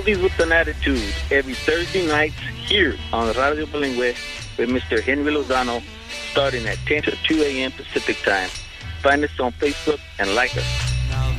Oldies with an Attitude every Thursday nights here on Radio Bilingüe with Mr. Henry Lozano starting at 10 to 2 a.m. Pacific Time. Find us on Facebook and like us.